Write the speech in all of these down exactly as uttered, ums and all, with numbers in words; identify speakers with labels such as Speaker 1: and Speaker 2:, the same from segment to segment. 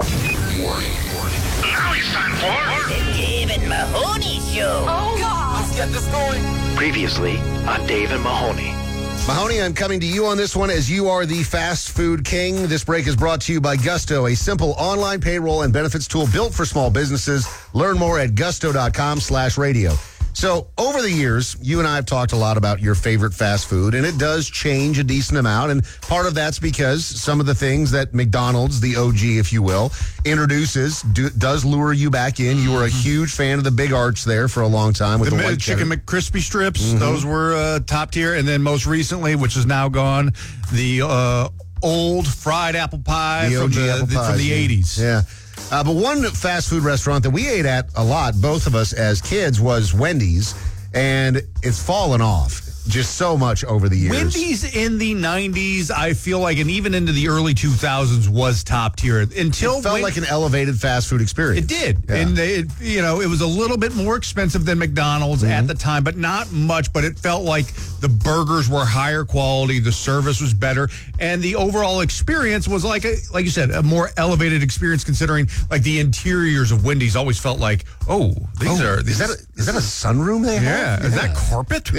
Speaker 1: Warning. Now it's time for
Speaker 2: The Dave and Mahoney Show.
Speaker 3: Oh, God.
Speaker 4: Let's get this going.
Speaker 5: Previously on Dave and Mahoney.
Speaker 6: Mahoney, I'm coming to you on this one as you are the fast food king. This break is brought to you by Gusto, a simple online payroll and benefits tool built for small businesses. Learn more at gusto.com slash radio. So over the years, you and I have talked a lot about your favorite fast food, and it does change a decent amount. And part of that's because some of the things that McDonald's, the O G, if you will, introduces do, does lure you back in. You were a huge fan of the Big Arch there for a long time with
Speaker 7: the,
Speaker 6: the, white
Speaker 7: chicken
Speaker 6: cheddar.
Speaker 7: McCrispy strips. Mm-hmm. Those were uh, top tier. And then most recently, which is now gone, the uh, old fried apple pie
Speaker 6: the
Speaker 7: from,
Speaker 6: O G
Speaker 7: the,
Speaker 6: apple
Speaker 7: the,
Speaker 6: pies,
Speaker 7: from the
Speaker 6: yeah.
Speaker 7: eighties.
Speaker 6: Yeah. Uh, but one fast food restaurant that we ate at a lot, both of us as kids, was Wendy's, and it's fallen off just so much over the years.
Speaker 7: Wendy's in the nineties, I feel like, and even into the early two thousands was top tier. Until
Speaker 6: It felt
Speaker 7: when,
Speaker 6: like an elevated fast food experience.
Speaker 7: It did.
Speaker 6: Yeah.
Speaker 7: And they, it, you know, it was a little bit more expensive than McDonald's
Speaker 6: mm-hmm.
Speaker 7: at the time, but not much. But it felt like the burgers were higher quality, the service was better, and the overall experience was like, a, like you said, a more elevated experience. Considering like the interiors of Wendy's always felt like, oh, these
Speaker 6: oh,
Speaker 7: are
Speaker 6: is
Speaker 7: these,
Speaker 6: that a, is that a sunroom they
Speaker 7: yeah,
Speaker 6: have?
Speaker 7: is that carpet?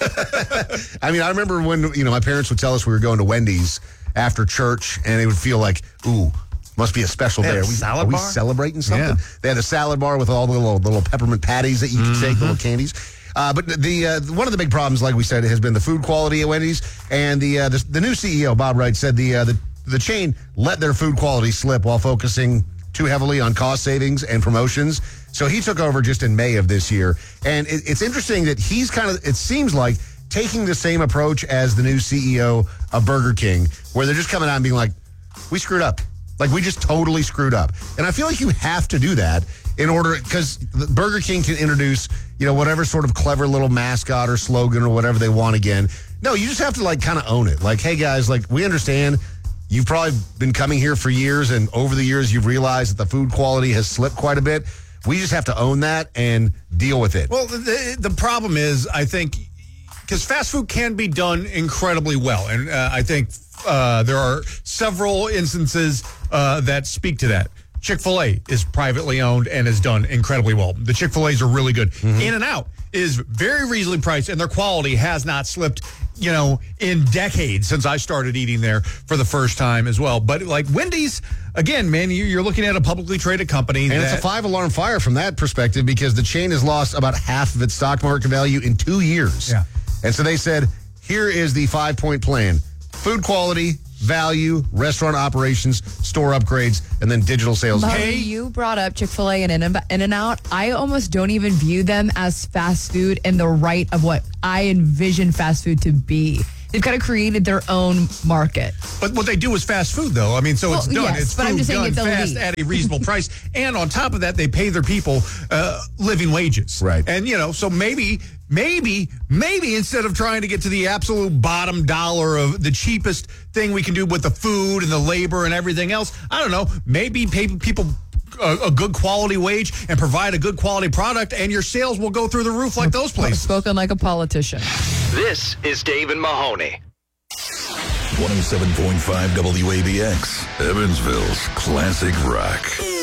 Speaker 6: I mean, I remember when, you know, my parents would tell us we were going to Wendy's after church, and it would feel like, ooh, must be a special
Speaker 7: They
Speaker 6: day.
Speaker 7: had
Speaker 6: Are
Speaker 7: a
Speaker 6: we,
Speaker 7: salad
Speaker 6: are we
Speaker 7: bar?
Speaker 6: celebrating something?
Speaker 7: Yeah.
Speaker 6: They had a salad bar with all the little, little peppermint patties that you could
Speaker 7: Mm-hmm.
Speaker 6: take, the little candies. Uh, but the uh, one of the big problems, like we said, has been the food quality at Wendy's. And the uh, the, the new C E O, Bob Wright, said the, uh, the the chain let their food quality slip while focusing too heavily on cost savings and promotions. So he took over just in May of this year. And it, it's interesting that he's kind of, it seems like, taking the same approach as the new C E O of Burger King, where they're just coming out and being like, we screwed up. Like, we just totally screwed up. And I feel like you have to do that in order, because Burger King can introduce, you know, whatever sort of clever little mascot or slogan or whatever they want again. No, you just have to, like, kind of own it. Like, hey, guys, like, we understand you've probably been coming here for years, and over the years you've realized that the food quality has slipped quite a bit. We just have to own that and deal with it.
Speaker 7: Well, the, the problem is, I think, because fast food can be done incredibly well. And uh, I think uh, there are several instances uh, that speak to that. Chick-fil-A is privately owned and is done incredibly well. The Chick-fil-A's are really good. Mm-hmm. In-N-Out is very reasonably priced, and their quality has not slipped, you know, in decades since I started eating there for the first time as well. But like Wendy's, again, man, you're looking at a publicly traded company.
Speaker 6: And
Speaker 7: that,
Speaker 6: it's a five-alarm fire from that perspective, because the chain has lost about half of its stock market value in two years.
Speaker 7: Yeah.
Speaker 6: And so they said, here is the five-point plan. Food quality, value, restaurant operations, store upgrades, and then digital sales.
Speaker 3: Mo,
Speaker 7: Hey.
Speaker 3: you brought up Chick-fil-A and In-N-Out. I almost don't even view them as fast food in the right of what I envision fast food to be. They've kind of created their own market.
Speaker 7: But what they do is fast food, though. I mean, so
Speaker 3: Well,
Speaker 7: it's done.
Speaker 3: yes,
Speaker 7: it's
Speaker 3: but
Speaker 7: food
Speaker 3: I'm just saying
Speaker 7: done
Speaker 3: it's
Speaker 7: fast
Speaker 3: elite.
Speaker 7: at a reasonable price. And on top of that, they pay their people uh, living wages.
Speaker 6: Right.
Speaker 7: And, you know, so maybe, maybe, maybe instead of trying to get to the absolute bottom dollar of the cheapest thing we can do with the food and the labor and everything else, I don't know, maybe pay people a, a good quality wage and provide a good quality product, and your sales will go through the roof like those places.
Speaker 3: Spoken like a politician.
Speaker 5: This is Dave and Mahoney.
Speaker 1: one oh seven point five W A B X, Evansville's classic rock.